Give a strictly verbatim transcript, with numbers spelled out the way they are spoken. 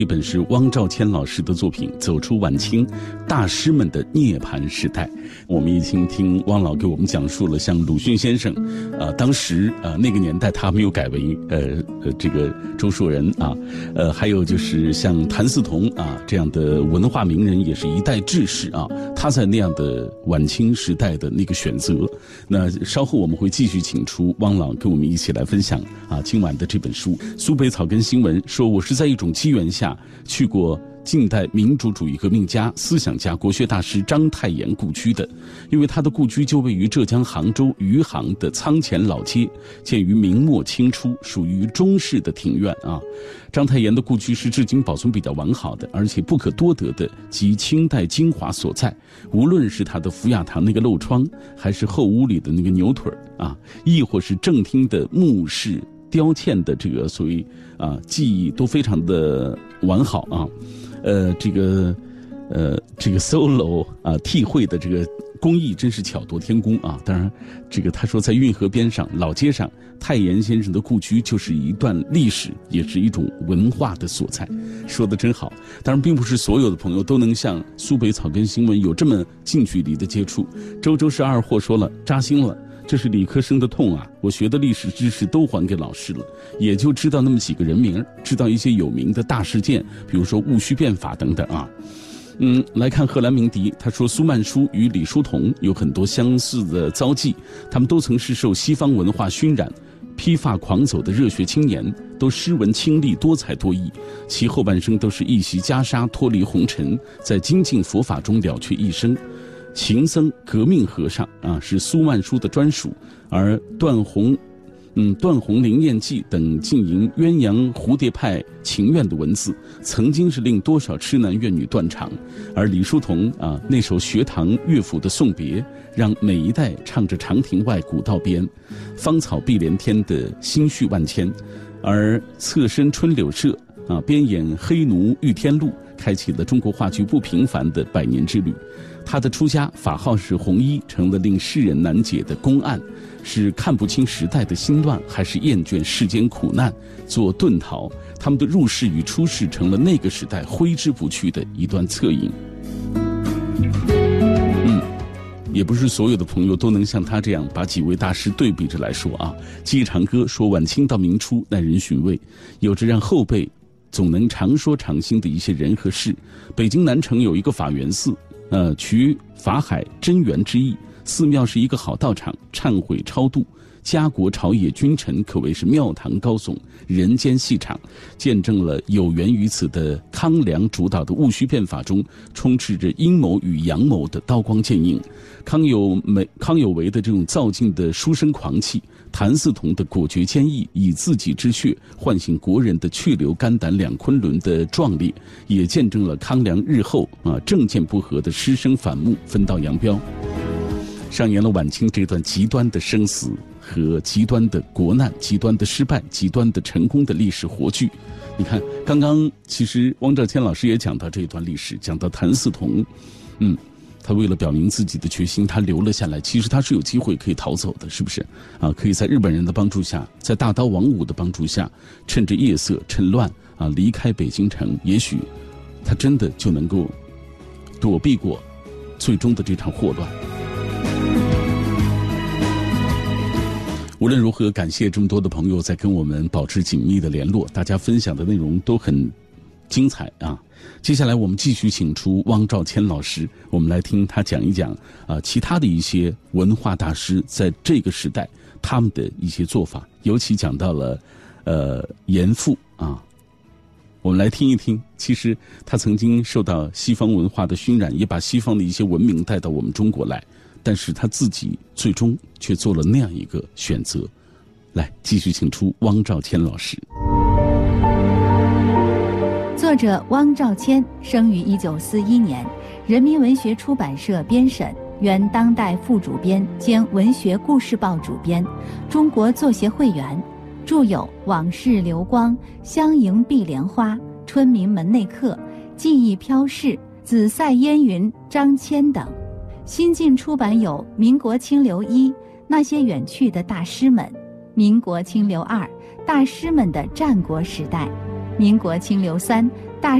这本是汪兆谦老师的作品《走出晚清大师们的涅槃时代》。我们已经听汪老给我们讲述了像鲁迅先生，呃，当时呃那个年代他没有改为呃呃这个周树人啊，呃还有就是像谭嗣同啊这样的文化名人，也是一代志士啊，他在那样的晚清时代的那个选择。那稍后我们会继续请出汪老跟我们一起来分享啊今晚的这本书。苏北草根新闻说，我是在一种机缘下去过近代民主主义革命家、思想家、国学大师章太炎故居的，因为他的故居就位于浙江杭州余杭的仓前老街，建于明末清初，属于中式的庭院啊。章太炎的故居是至今保存比较完好的，而且不可多得的集清代精华所在。无论是他的福雅堂那个漏窗，还是后屋里的那个牛腿啊，亦或是正厅的木饰雕嵌的这个所谓啊技艺，都非常的完好啊。呃，这个，呃，这个 solo 啊，替绘的这个工艺真是巧夺天工啊！当然，这个他说在运河边上老街上，太炎先生的故居就是一段历史，也是一种文化的所在，说得真好。当然，并不是所有的朋友都能像苏北草根新闻有这么近距离的接触。周周是二货说了，扎心了。这是理科生的痛啊！我学的历史知识都还给老师了，也就知道那么几个人名，知道一些有名的大事件，比如说戊戌变法等等啊。嗯，来看贺兰鸣笛，他说苏曼殊与李叔同有很多相似的遭际，他们都曾是受西方文化熏染、披发狂走的热血青年，都诗文清丽、多才多艺，其后半生都是一袭袈裟，脱离红尘，在精进佛法中了却一生。情僧、革命和尚啊，是苏曼殊的专属。而段宏，嗯，段宏、灵验记等经营鸳鸯蝴蝶派情愿的文字，曾经是令多少痴男怨女断肠。而李叔同啊，那首学堂乐府的送别，让每一代唱着长亭外古道边，芳草碧连天的心绪万千。而侧身春柳社啊，边演黑奴遇天路，开启了中国话剧不平凡的百年之旅。他的出家法号是红衣，成了令世人难解的公案，是看不清时代的心乱，还是厌倦世间苦难做遁逃？他们的入世与出世成了那个时代挥之不去的一段侧影。嗯，也不是所有的朋友都能像他这样把几位大师对比着来说啊。记忆长歌说，晚清到明初耐人寻味，有着让后辈总能常说常新的一些人和事。北京南城有一个法源寺，呃，取法海真源之意，寺庙是一个好道场，忏悔超度家国朝野君臣，可谓是庙堂高耸，人间戏场，见证了有源于此的康梁主导的戊戌变法中充斥着阴谋与阳谋的刀光剑影。康有为康有为的这种造劲的书生狂气，谭嗣同的果决坚毅，以自己之血唤醒国人的去留肝胆两昆仑的壮烈，也见证了康梁日后啊政见不合的师生反目，分道扬镳，上演了晚清这段极端的生死和极端的国难、极端的失败、极端的成功的历史活剧。你看，刚刚其实汪兆谦老师也讲到这一段历史，讲到谭嗣同，嗯，他为了表明自己的决心，他留了下来。其实他是有机会可以逃走的，是不是？啊，可以在日本人的帮助下，在大刀王五的帮助下，趁着夜色、趁乱啊，离开北京城。也许他真的就能够躲避过最终的这场祸乱。无论如何，感谢这么多的朋友在跟我们保持紧密的联络，大家分享的内容都很精彩啊！接下来我们继续请出汪兆谦老师，我们来听他讲一讲啊，其他的一些文化大师在这个时代他们的一些做法，尤其讲到了呃严复啊，我们来听一听。其实他曾经受到西方文化的熏染，也把西方的一些文明带到我们中国来。但是他自己最终却做了那样一个选择。来，继续请出汪兆谦老师。 作者汪兆谦生于一九四一年，人民文学出版社编审，原当代副主编兼文学故事报主编，中国作协会员，著有《往事流光》《相迎碧莲花》《春明门内客》《记忆飘逝》《紫塞烟云》张骞等。新近出版有《民国清流一》那些远去的大师们，《民国清流二》大师们的战国时代，《 民国清流三。